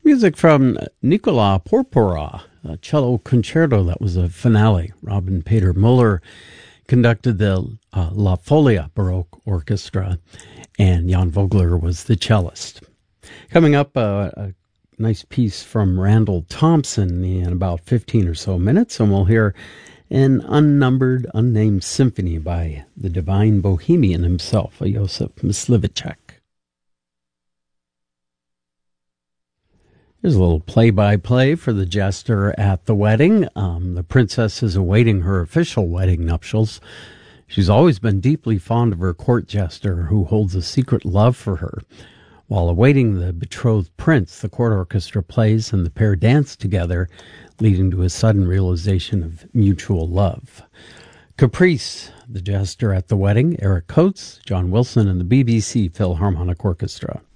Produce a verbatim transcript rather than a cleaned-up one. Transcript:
Music from Nicola Porpora, a cello concerto. That was a finale. Robin Peter Muller conducted the uh, La Folia Baroque Orchestra, and Jan Vogler was the cellist. Coming up, uh, a nice piece from Randall Thompson in about fifteen or so minutes, and we'll hear an unnumbered, unnamed symphony by the divine bohemian himself, Josef Mysliveček. Here's a little play-by-play for the jester at the wedding. Um, the princess is awaiting her official wedding nuptials. She's always been deeply fond of her court jester, who holds a secret love for her. While awaiting the betrothed prince, the court orchestra plays and the pair dance together, leading to a sudden realization of mutual love. Caprice, the jester at the wedding, Eric Coates, John Wilson, and the B B C Philharmonic Orchestra.